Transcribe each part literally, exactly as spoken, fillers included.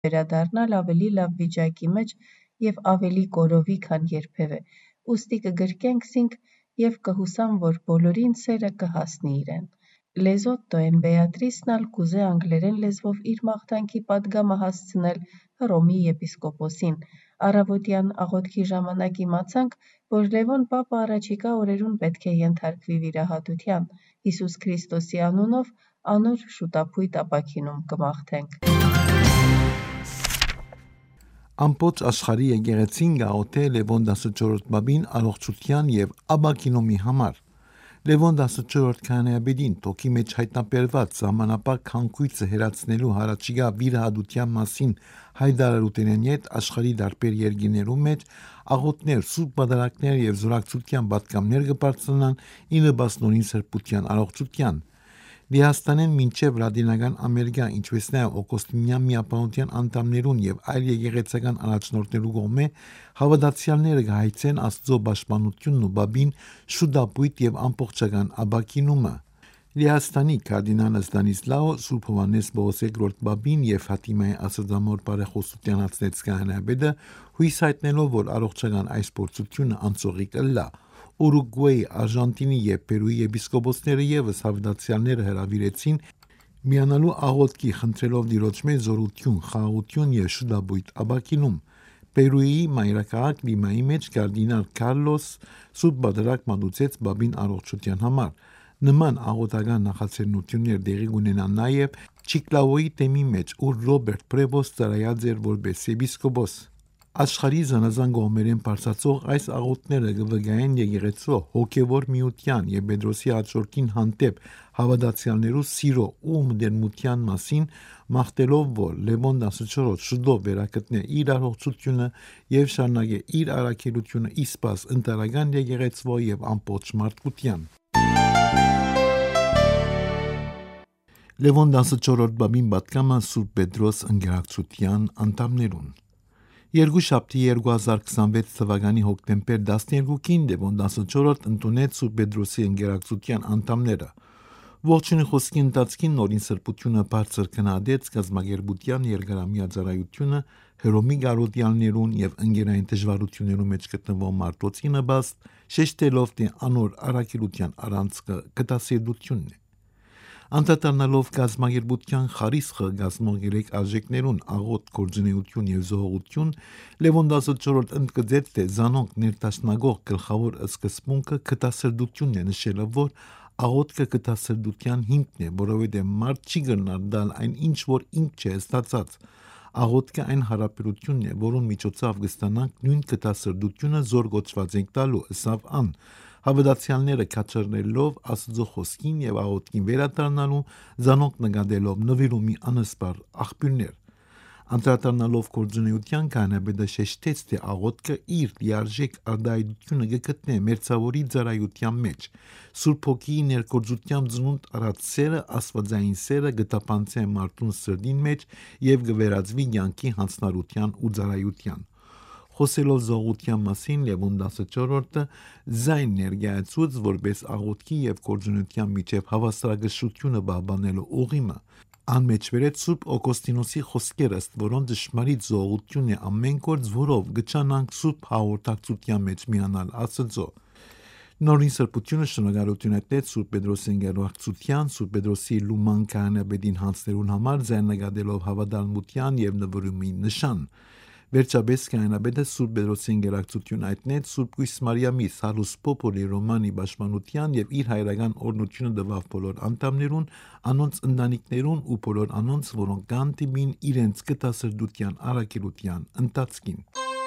վերադառնալ ավելի լավ վիճակի մեջ և ավելի կորովի, քան երբևէ, ուստի կգրկենք զինք և կհուսամ, որ բոլորին սերը կհասնի իրեն։ Լեզոտտո են Բեատրիսն ալ կուզե անգլերեն լեզվով իր մաղթանքի պատգամը հասցնել Հռոմի եպիսկոպոսին։ Առավոտյան աղոթքի ժամանակ իմացանք, որ Լևոն պապը առաջիկա օրերուն պետք է ենթարկվի վիրահատության։ Հիսուս Քրիստոսի անունով անոր շուտապույտ ապաքինում կմաղթենք։ Ամբողջ աշխարհի եկեղեցին գաղութե Լևոն տասնչորրորդ բաբին առողջության եւ ապաքինումի համար։ Լևոն տասնչորրորդ քահանայապետին թոքի մեջ հայտնաբերված ժամանապակ քանքույցը հերացնելու հարաճիգա վիրահատության մասին հայտարարութենեն հետ աշխարհի տարբեր երկրներում մեջ աղոթներ, սուրբ պատարակներ եւ զորակցության պատգամներ կբարձրանան ի նպաստ սրբության առողջության։ Լիհաստանեն մինչև Լատինական Ամերիկա, ինչպես նաև Օգոստինյան միապանության անդամներուն եւ այլ եկեղեցական առաջնորդներու կողմէ հավատացյալները կհայցեն Աստծո պաշտպանությունն ու բաբին շուտապույտ եւ ամբողջական ապաքինումը։ Լիհաստանի կարդինալ Ստանիսլաո Սուրբ Հովհաննես Պողոս երկրորդ բաբին եւ Ֆաթիմայի Աստծամոր բարեխոսության հացնեց քահանայապետը հույս հայտնելով, որ առողջական այս փորձությունը անցողի կլա։ Ուրուգվայի, Արժանտինի եւ Պերուի եպիսկոպոսները եւս հավատացյալները հրավիրեցին միանալու աղոթքի, խնդրելով Տիրոջ մեծ զորություն, խաղաղություն եւ շուտապույտ ապաքինում։ Պերուի մայրաքաղաք Լիմայի մեջ կարդինալ Քարլոս Սուրբ Պատարագ մատուցեց բաբին առողջության համար։ Նման աղոթական նախաձեռնություններ տեղի ունենան նաև Չիկլավոյի թեմի մեջ, ուր Ռոբերտ Պրեբոս ծառայած էր որպես եպիսկոպոս։ Աշխարհի զանազան կողմերեն բարձրացող այս աղոթները կվկայեն եկեղեցու հոգևոր միության եւ Պետրոսի աջորդին հանդեպ հավատացյալներու սիրո ու մտերմության մասին, մաղթելով, որ Լևոն տասնչորրորդը շուտով վերակտնե իր առողջությունը եւ շարունակե իր առաքելությունը իսպաս ընտարական եկեղեցվո եւ ամբողջ մարդկության։ Լևոն տասնչորրորդ բաբին պատգամը Սուրբ Պետրոս ընկերակցության անդամներուն։ Երկուշաբթի երկու հազար քսանվեց թվականի հոկտեմբեր տասներկուին Լևոն տասնչորրորդը ընդունեց Սուրբ Պետրոսի ընկերակցության անդամները։ Ողջունի խոսքի ընթացքին նորին սրբությունը բարձր քննադեց կազմակերպության երկարամյա ծառայությունը Հռոմի գարոտյալներուն եւ ընկերային դժվարություններու մեջ գտնվող մարդոցի նպաստ, շեշտելով թե անոր առաքելության առանցքը կտասերդությունն է։ Անդրադառնալով կազմակերպության խարիսխը գազմող երեք արժեքներուն աղոտ, գործունեություն եւ զոհողություն, Լևոն տասնչորրորդը ընդգծեց, թե զանոնք ներդաշնակող գլխավոր սկզբունքը կտասերդությունն է, նշելով, որ աղոթքը կտասերդության հիմքն է, որովհետեւ մարդ չի գնար դալ այն ինչ որ ինք չէ ստացած։ Աղոթքը այն հարաբերությունն է, որուն միջոցով կստանանք նույն կտասերդությունը զոր գոչված ենք տալու, ըսավ ան։ Հավատացյալները կաչռնելով Աստծո խոսքին եւ աղոթքին վերադառնալու, զանոնք նկատելով նվիրումի անսպար աղբյուրներ։ Անդրադառնալով գործունեության քահանայապետը շեշտեց, թե աղոթքը իր լիարժեք արտահայտությունը կգտնե մերձավորի ծառայության մեջ։ Սուրբ Հոգիի ներգործությամբ ծնունդ առած սերը, աստվածային սերը կտապանցե մարդուն սրտին մեջ եւ կվերածվի կյանքի հանձնարարության ու ծառայության։ Խոսելով զողության մասին Լևոն տասնչորրորդը զայն ներկայացուց որպես աղոթքի եւ գործունեության միջև հավասարակշռությունը պահպանելու ուղիմը։ Անմեջբերեց Սուրբ Օգոստինոսի խոսքերը, որոնց ճշմարիտ զողությունն է ամեն գործ, որով գճանանք Սուրբ հաղորդակցության մեջ միանալ Աստծո։ Նորին սրբությունը շնորհալություն է Սուրբ Պետրոսի ընկերակցության, Սուրբ Պետրոսի լուման քահանայապետին հանձներուն համար ձայնագադելով հավատարմության եւ նվիրումի նշան։ Վերջապես քահանայապետը Սուրբ Պետրոսի ընկերակցություն այտնեց Սուրբ Կույս Մարիամի Սալուս Պոպոլի Ռոմանի պաշտպանության եւ իր հայրական օրհնությունը տվավ բոլոր անդամներուն, անոնց ընտանիքներուն ու բոլոր անոնց, որոնք կան տիմին իրենց կտասերդության առաքելության ընթացքին։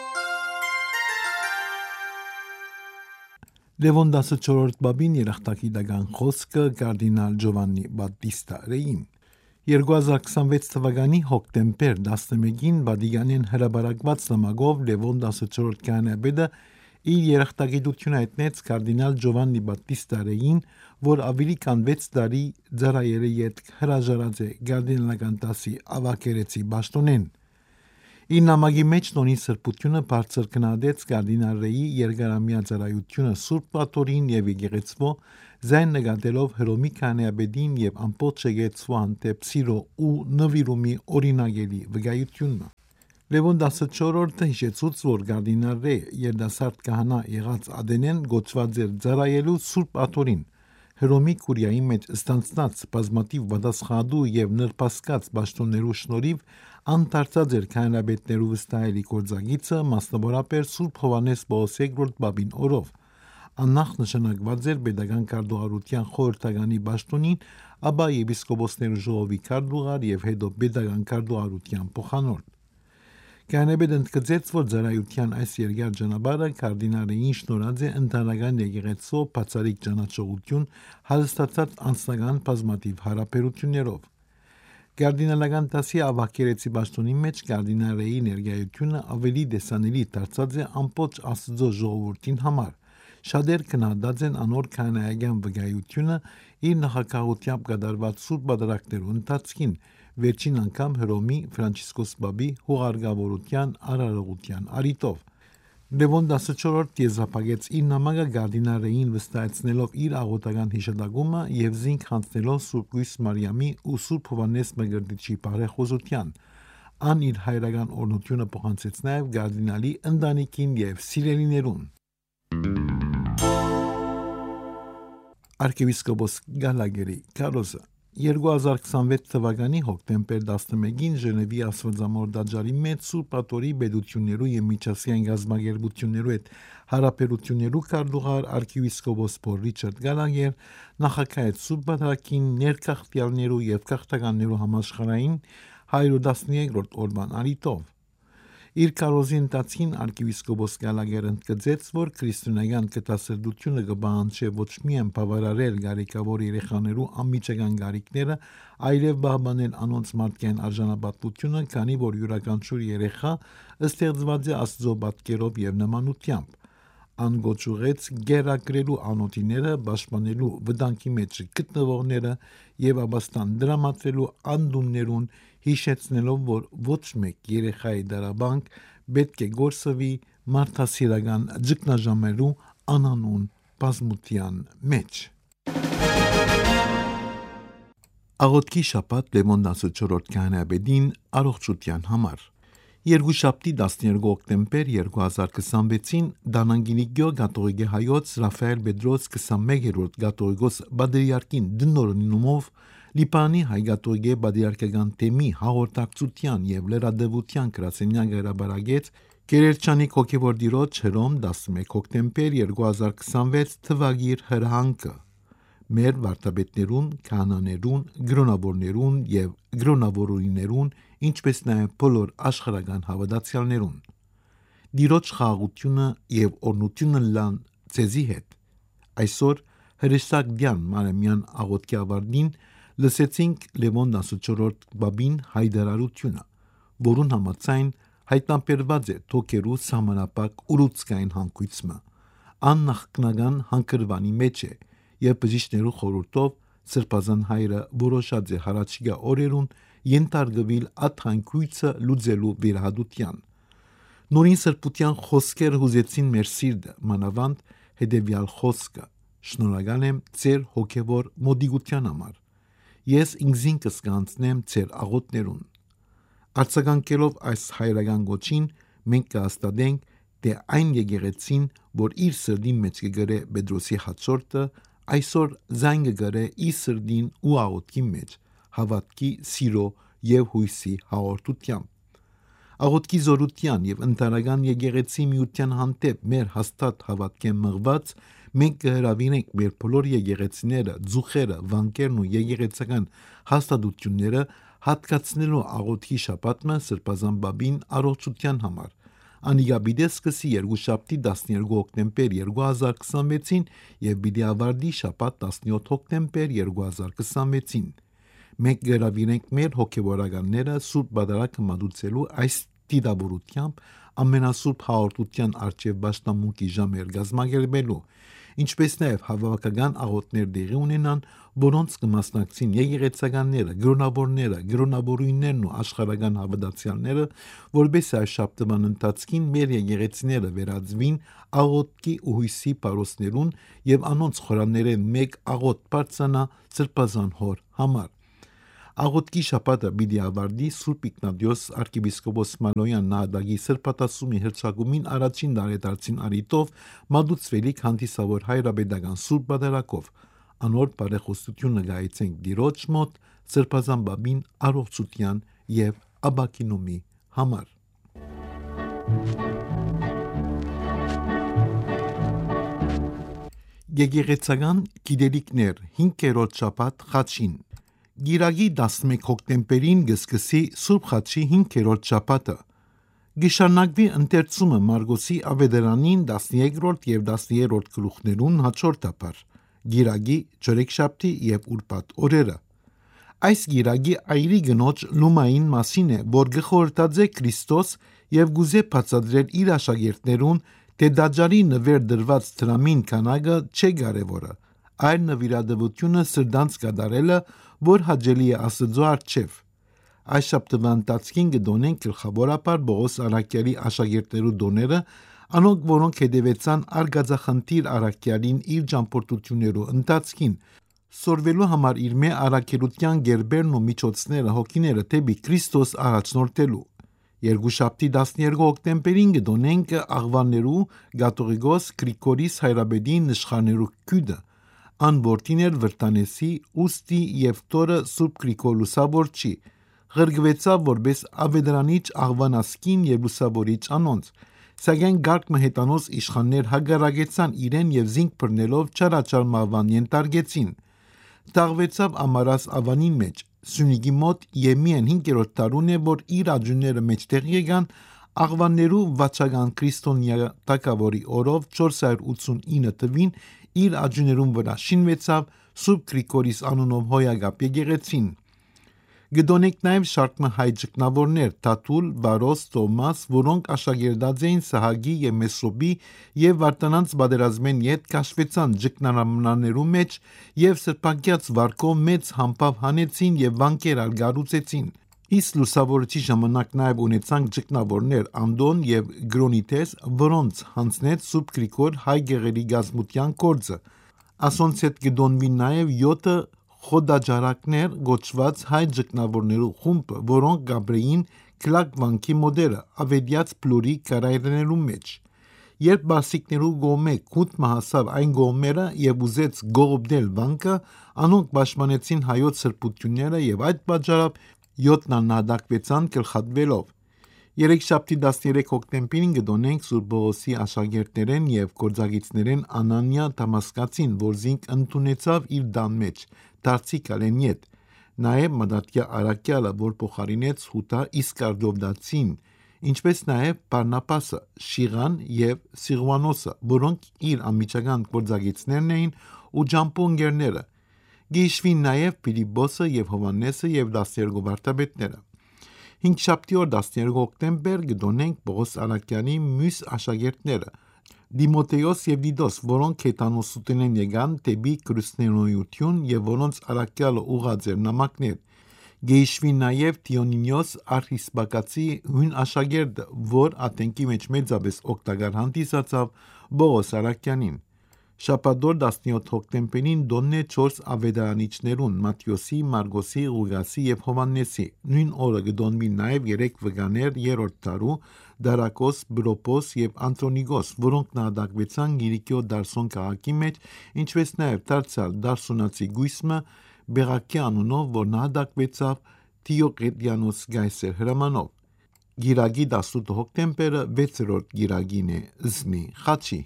Լևոն տասնչորրորդ բաբին երախտագիտական խոսքը կարդինալ Ջովաննի Բատտիստա Ռեին։ երկու հազար քսանվեց թվականի հոկտեմբեր տասնմեկին Վատիկանին հրապարակված նամակով Լևոն տասնչորրորդը քահանայապետը իր երախտագիտությունը հայտնեց կարդինալ Ջովաննի Բատտիստա Ռեին, որ ավելի քան վեց տարի ծառայել է յետ հրաժարած է կարդինալական դասի ավագերեցի պաշտոնեն։ Իր նամակի մեջ Նորին սրբությունը բարձր գնահատեց Կարդինալ Ռեյի երկարամյա ծառայությունը Սուրբ Պատորին եւ եկեղեցվո, զայն նկատելով Հռոմի քահանայապետին եւ ամբողջ եկեղեցվո հանդեպ սիրո ու նվիրումի օրինագելի վկայությունը։ Լևոն տասնչորրորդը հիշեցուց, որ Կարդինալ Ռեյ երիտասարդ քահանա եղած Ադենեն գոչված էր ծառայելու Սուրբ Աթորին։ Հռոմի կուրիայի մեջ ստանձնած բազմաթիվ պատասխանատու եւ նրբասկած պաշտոններու շնորհիվ անդարձած էր քահանայապետներու վստահելի գործագիծը, մասնավորապես Սուրբ Հովհաննես Պողոս երկրորդ Պապին օրով։ Աննախ նշանակված էր պետական քարտուղարության խորհրդականի պաշտոնին, ապա եպիսկոպոսներու ժողովի քարտուղար եւ հետո պետական քարտուղարության փոխանորդ։ Քահանայապետը ընդգծեց, որ ծառայության այս երկար ճանապարհը կարդինալին շնորհած է ընդհանրական եկեղեցու բացառիկ ճանաչողություն հաստատած անձնական բազմաթիվ հարաբերություններով։ Կարդինալական դասի ավակերեցի պաշտոնի մեջ կարդինալի ներկայությունը ավելի տեսանելի դարձած է ամբողջ Աստծո ժողովրդին համար։ Շատեր քննադատած են անոր քահանայական վկայությունը իր նախագահությամբ կատարված սուրբ պատարակներու ընթացքին, վերջին անգամ Հռոմի Ֆրանցիսկոս Պապի հուղարկավորության արարողության առիթով։ Լևոն տասնչորրորդը եզրափակեց իր նամակը կարդինալին վստահեցնելով իր աղոթական հիշատակումը եւ զինք հանձնելով Սուրբ Գույս Մարիամի ու Սուրբ Հովհաննես Մկրտիչի բարեխոզության։ Ան իր հայրական օրհնությունը փոխանցեց նաեւ կարդինալի ընտանիքին եւ սիրելիներուն։ Arcivescopos Gallagher-ի Carlos երկու հազար քսանվեց թվականի հոկտեմբեր տասնմեկին Ժնևի Աստվածամոր տաճարի մեջ Սուրբ Աթորի պետություններու եւ միջազգային գազագերբություններու հետ հարաբերություններու քարտուղար arcivescopos Փոլ Ռիչարդ Գալագեր նախագահեց Սուրբ Պատարագին ներկախտյալներու եւ քաղաքականներու համաշխարհային հայրը տասներորդ օրվան առիթով։ Իր կարոզի ընթացքին arcivescopos Գալագերը ընդգծեց, որ քրիստոնեական կտասրդությունը կբանջի ոչ միայն բավարարել գարիկավոր երեխաներու անմիջական գարիկները, այլև բահբանել անոնց մարդկային արժանապատվությունը, քանի որ յուրաքանչյուր երեխա ստեղծված է Աստծո պատկերով եւ նմանությամբ։ Անգոչուղեց գերակրելու անոթիները, պաշտպանելու վտանգի մեջ գտնվողները եւ ապաստան դրամատրելու անդուններուն, հիշեցնելով, որ ոչ մեկ երեխայի դարաբանք պետք է գործվի մարդասիրական ճգնաժամերու անանուն բազմության մեջ։ Աղոթքի շաբաթ Լևոն տասնչորրորդ քահանայապետին առողջության համար։ Երկուշաբթի տասներկու հոկտեմբեր երկու հազար քսանվեցին Դանանգինիգյո կաթողիկե հայոց Ռաֆայել Պետրոս քսանմեկերորդ կաթողիկոս Բադրիարքին դնորինումով Լիբանի հայ կաթողիկե բադրիարքական թեմի հաղորդակցության եւ լրատվության գրասենյակը հրապարակեց Կերերջանիկ հոգևոր դիրոջ Հռոմ տասնմեկ հոկտեմբեր երկու հազար քսանվեց թվագիր հրահանգը մեր վարդապետներուն, քահանաներուն, գրոնավորներուն եւ գրոնավորուներուն, ինչպես նաեւ բոլոր աշխարհական հավատացյալներուն։ Դիրոջ խաղաղությունը եւ օրհնությունը լան ցեզի հետ։ Այսօր հրեշտակ դյան Մարամյան աղոթքի ավարտին լսեցինք Լևոն տասնչորրորդ Պապին հայտարարությունը, որուն համաձայն հայտնաբերված է թոքերու սահմանապակ ուռուցքային հանգույցը, աննախնական հանգրվանի մեջ է եւ բժիշկներու խորհուրդով Սրբազան հայրը որոշած է հարաճիգա օրերուն ենթարկվել աթանկույցը լուծելու վիրահատության։ Նորին սրբության խոսքերը հուզեցին մեր սիրտը, մանավանդ հետևյալ խոսքը. Շնորհակալ եմ ձեր հոգևոր մոդիգության համար։ Ես ինքզինքս կանցնեմ ձեր աղոթներուն։ Արձագանքելով այս հայրական գոչին, մենք կհաստատենք, թե այն եկեղեցին, որ իր սրդի մեջ կգրե Պետրոսի հաջորդը, այսօր զայն կգրե իր սրդին ու աղոթքի մեջ, հավատքի, սիրո եւ հույսի հաղորդությամբ։ Աղոթքի զորության եւ ընտանեկան եկեղեցի միության հանդեպ մեր հաստատ հավատքեն մղված, մենք կհրավիրենք մեր բոլոր եկեղեցիները, ձուխերը, վանքերն ու եկեղեցական հաստատությունները հատկացնելու աղոթքի շաբաթը Սրբազան Պապին առողջության համար։ Անիգա պիտի սկսի երկուշաբթի տասներկու հոկտեմբեր երկու հազար քսանվեցին եւ պիտի ավարտի շաբաթ տասնյոթ հոկտեմբեր երկու հազար քսանվեցին։ Մենք կհրավիրենք մեր հոգևորականները Սուրբ Պատարագը մատուցելու այս դիտավորությամբ ամենասուրբ հաղորդության արչեւ պաշտամունքի ժամեր գազմագերբելու։ ինչպես նաև հավաքական աղոթներ դեղի ունենան, որոնց կմասնակցին եկեղեցականները, գրոնավորները, գրոնավորույններն ու աշխարհական հավատացյալները, որբեսի այս շաբթվան ընթացքին մեր եկեղեցիները վերածվին աղոթքի ու հույսի պարոսներուն եւ անոնց խորաններեն մեկ աղոթ բարձրանա Սրբազան հոր համար։ Աղոթքի շաբաթը պիտի ավարտի Սուրբ Իգնատիոս arczepiskopos Մանոյան նահատակի սրբատասումի հռչակումին առաջին դարեդարձին արիտով մատուցվելիք հանդիսավոր հայրապետական Սուրբ Պատարագով։ Անոր բարեխոսությունը գայեցենք Տիրոջ մոտ Սրբազան բաբին առողջության եւ աբակինումի համար։ Եկեղեցական գիտելիքներ հինգերորդ շաբաթ խաչին Գիրագի տասնմեկ հոկտեմբերին գսկսի Սուրբ Խաչի հինգերորդ շաբաթը։ Գիշարնակվի ընթերցումը Մարգոսի ավետարանին տասներորդ եւ տասներորդ գլուխներուն հաջորդաբար։ Գիրագի Ջրեքշաբթի եւ Ուրբաթ օրերը։ Այս գիրագի այրի գնոջ լումային մասին է, որ գխորտած է Քրիստոս եւ գուզե բացատրել իր աշակերտներուն, թե դաջարի նվեր դրված դրամին քանակը չէ կարևորը, այլ նվիրատվությունը սրտանց կատարելը, որ հաճելի է Աստծո առջև։ Այս շաբթվա ընթացքին կդոնենք գլխավորաբար Պողոս առաքյալի աշակերտներու դոները, անոնք որոնք հետևեցան արգածախնդիր առաքյալին իր ճամփորդություններու ընթացքին, սորվելու համար իր մե առաքելության գերբերն ու միջոցները հոգիները դեպի Քրիստոս առաջնորդելու։ Երկուշաբթի տասներկու հոկտեմբերին կդոնենք աղվաններու Կաթողիկոս Գրիգորիս հայրապետի նշխարներու քյուդը, ան որդին էր Վրտանեսի, ուստի եւ տորը Սուրբ Գրիգոր Լուսավորչի, ղրգվեցավ որպես ավետարանիչ աղվանասկին եւ լուսավորիչ անոնց, սակայն գարկմը հետանոց իշխաններ հագարագեցան իրեն եւ զինք բռնելով չարաչար մահվան ենթարկեցին։ Տաղվեցավ ամարած ավանին մեջ, Սյունիքի մոտ եւ միայն հինգերորդ տարուն է, որ իր աջունները մեջտեղ եկան, աղվաններու վաճական քրիստոնյա թագավորի օրով չորս հարյուր ութսունինը թվին իր աջուներուն վրա շինվեցավ Սուրբ Գրիգորիս անունով հոյագապ եկեղեցին։ Գդոնեք նաև շարքմը հայ ճգնավորներ Թաթուլ, Բարոս, Թոմաս, որոնք աշակերտած էին Սահագի եւ Մեսրոպի եւ Վարդանանց պատերազմեն յետ քաշվեցան ճգնարաններու մեջ եւ սրբակյաց վարկով մեծ համբավ հանեցին եւ վանքեր արգարուցեցին։ Իսկ լուսավորչի ժամանակ նաև ունեցանք ճգնավորներ Անդոն եւ Գրոնիտես, որոնց հանձնեց Սուրբ Գրիգոր հայ գեղերի գազմության կորձը։ Ասոնց հետ գդոնվի նաև յոթը խոդաջարակներ գոչված հայ ճգնավորներու խումբը, որոնք գաբրեին քլակ վանքի մոդերը ավետյաց պլուրի կարայրներու մեջ։ Երբ բարսիկներու գոմե քութ մահասավ այն գոմերը եւ ուզեց գողոբնել վանքը, անոնք պաշտպանեցին հայոց սրբությունները եւ այդ պատճառով յոթն նահատակվեցան գլխատվելով։ Երեքշաբթի տասներեք հոկտեմբերին գդոնենք Սուրբ Պողոսի աշակերտներեն եւ գործագիծներեն Անանիա Դամասկացին, որ զինք ընդունեցավ իր դան մեջ, դարձի կալենիետ, նաեւ Մադատյա Արաքյալը, որ փոխարինեց Հուտա Իսկարդովդացին, ինչպես նաեւ Բարնապասը, Շիղան եւ Սիղուանոսը, որոնք իր անմիջական գործագիծներն էին ու ջամփոնգերները։ Գիշվին նաև Փիլիպոսը եւ Հովանեսը եւ տասներկու վարդապետները։ Հինգշաբթի օր տասներկու հոկտեմբեր գդոնենք Պողոս Արաքյալի մյուս աշակերտները Դիմոթեոս եւ Դիդոս, որոնք հետանոսությունեն եկան դեպի քրիստոնեություն եւ որոնց Արաքյալը ուղղած էր նամակներ։ Գեիշվի նաև Դիոնինիոս արխիսպակացի հույն աշակերտը, որ ատենքի մեջ մեծապես օգտակար հանդիսացավ Պողոս Արաքյանին։ Շաբաթօր տասնյոթ հոկտեմբերին դոնն է չորս ավետարանիչներուն Մատթեոսի, Մարգոսի, Ղուգասի եւ Հովաննեսի։ Նույն օրը գդոնվի նաև երեք վկաներ երրորդ տարու Դարակոս, Բրոպոս եւ Անտրոնիկոս, որոնք նահատակվեցան Գիրիկիո Դարսոն քաղաքի մեջ, ինչպես նաև դարձյալ Դարսոնացի Գույսմը Բեղակի անունով, որ նահատակվեցավ Դիոկլետիանոս Գայսեր հրամանով։ Գիրագի տասնութ հոկտեմբերը վեցերորդ գիրագին է Զմի խաչի։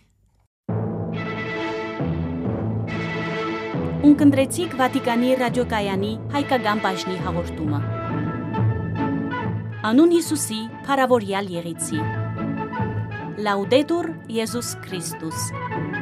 Ունկնդրեցիք Վատիկանի ռադիոկայանի հայկական բաժնի հաղորդումը։ Անուն Հիսուսի, փառավորյալ եղիցի։ Լաուդետուր Եզուս Քրիստոս։